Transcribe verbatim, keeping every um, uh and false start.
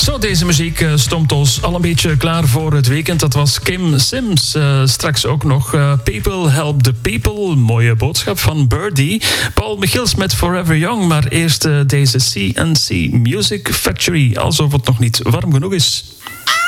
Zo, deze muziek uh, stond ons al een beetje klaar voor het weekend. Dat was Kim Sims. Uh, straks ook nog uh, People Help the People. Mooie boodschap van Birdie. Paul Michiels met Forever Young. Maar eerst uh, deze C and C Music Factory. Alsof het nog niet warm genoeg is.